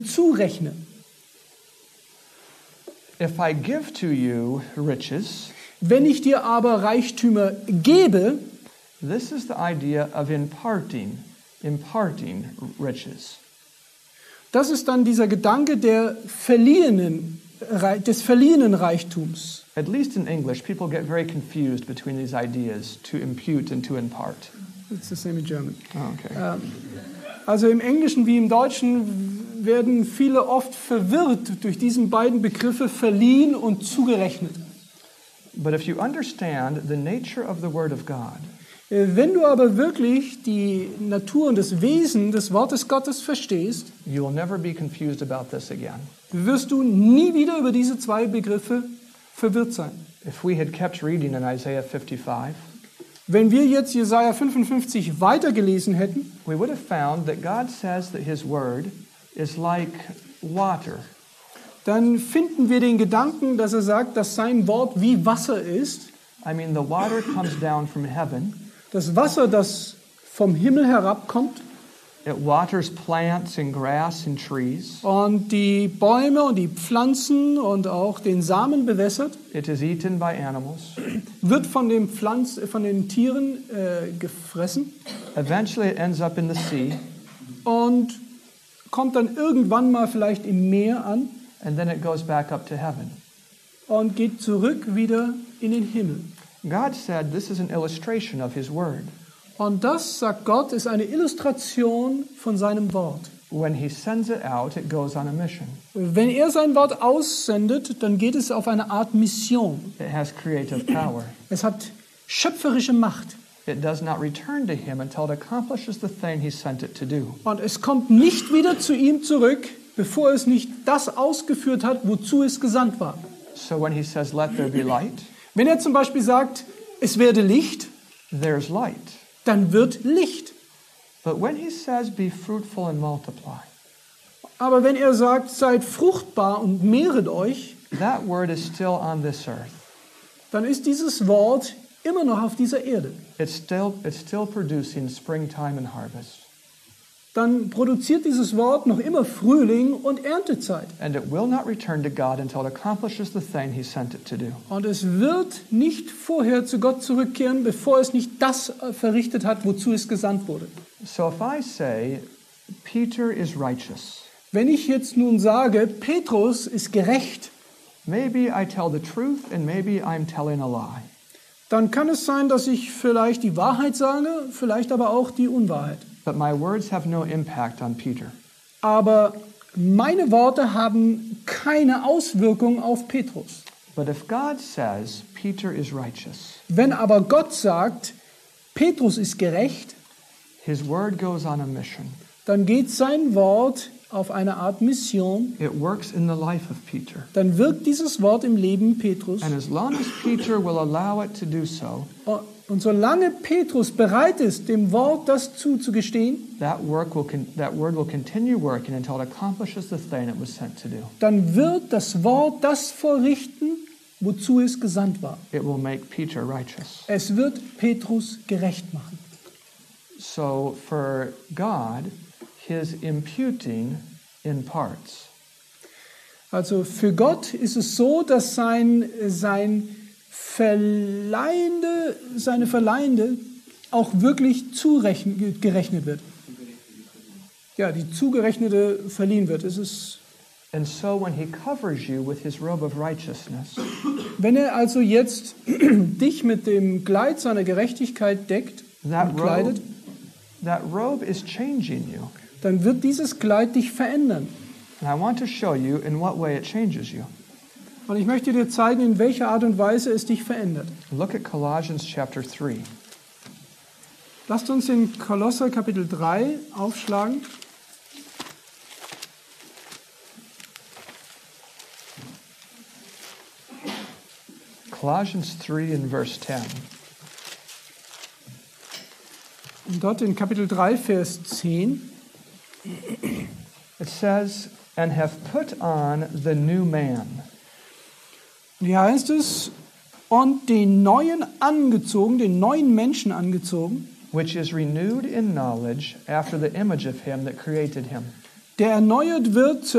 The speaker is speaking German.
zurechne. If I give to you riches, Wenn ich dir aber Reichtümer gebe, this is the idea of imparting riches. das ist dann dieser Gedanke des verliehenen Reichtums. At least in English, people get very confused between these ideas, to impute and to impart. It's the same in German. Oh, okay. Also im Englischen wie im Deutschen werden viele oft verwirrt durch diese beiden Begriffe verliehen und zugerechnet. But if you understand the nature of the Word of God, Wenn du aber wirklich die Natur und das Wesen des Wortes Gottes verstehst, you will never be confused about this again. wirst du nie wieder über diese zwei Begriffe verwirrt sein. If we had kept reading in Isaiah 55, Wenn wir jetzt Jesaja 55 weitergelesen hätten, we would have found that God says that His Word is like water. dann finden wir den Gedanken, dass er sagt, dass sein Wort wie Wasser ist. I mean, the water comes down from heaven. Das Wasser, das vom Himmel herabkommt It waters plants and grass and trees. und die Bäume und die Pflanzen und auch den Samen bewässert, It is eaten by animals. wird von den Tieren gefressen Eventually it ends up in the sea, und kommt dann irgendwann mal vielleicht im Meer an and then it goes back up to heaven. und geht zurück wieder in den Himmel. God said this is an illustration of His Word. Und das, sagt Gott, ist eine Illustration von seinem Wort. When He sends it out, it goes on a mission. Wenn er sein Wort aussendet, dann geht es auf eine Art Mission. It has creative power. Es hat schöpferische Macht. It does not return to Him until it accomplishes the thing He sent it to do. Und es kommt nicht wieder zu ihm zurück, bevor es nicht das ausgeführt hat, wozu es gesandt war. So when He says, "Let there be light," Wenn er zum Beispiel sagt, es werde Licht, there's light. dann wird Licht. But when He says, "Be fruitful and multiply," Aber wenn er sagt, seid fruchtbar und mehret euch, that word is still on this earth. dann ist dieses Wort immer noch auf dieser Erde. It's still producing springtime and harvest. Dann produziert dieses Wort noch immer Frühling und Erntezeit. And it will not return to God until it accomplishes the thing He sent it to do. Und es wird nicht vorher zu Gott zurückkehren, bevor es nicht das verrichtet hat, wozu es gesandt wurde. So if I say, Peter is righteous, Wenn ich jetzt nun sage, Petrus ist gerecht, maybe I tell the truth and maybe I'm telling a lie. dann kann es sein, dass ich vielleicht die Wahrheit sage, vielleicht aber auch die Unwahrheit. But my words have no impact on Peter. Aber meine Worte haben keine Auswirkung auf Petrus. But if God says Peter is righteous, Wenn aber Gott sagt, Petrus ist gerecht, His word goes on a mission. dann geht sein Wort auf eine Art Mission. It works in the life of Peter. Dann wirkt dieses Wort im Leben Petrus. And as long as Peter will allow it to do so, Und solange Petrus bereit ist, dem Wort das zuzugestehen, that word will continue working until it accomplishes the thing it was sent to do. dann wird das Wort das vollrichten, wozu es gesandt war. It will make Peter righteous. Es wird Petrus gerecht machen. So for God, His imputing imparts. Also für Gott ist es so, dass seine Verleihende auch wirklich gerechnet wird. Ja, die zugerechnete verliehen wird. Es ist, And so when He covers you with His robe of righteousness, wenn er also jetzt dich mit dem Kleid seiner Gerechtigkeit deckt und kleidet, that robe is changing you. dann wird dieses Kleid dich verändern. And I want to show you in what way it changes you. Und ich möchte dir zeigen, in welcher Art und Weise es dich verändert. Look at Colossians chapter 3. Lasst uns in Kolosser Kapitel 3 aufschlagen. Colossians 3 in verse 10. Und dort in Kapitel 3, Vers 10. It says, "And have put on the new man." Und hier heißt es, und den neuen angezogen, den neuen Menschen angezogen, which is renewed in knowledge after the image of Him that created him. der erneuert wird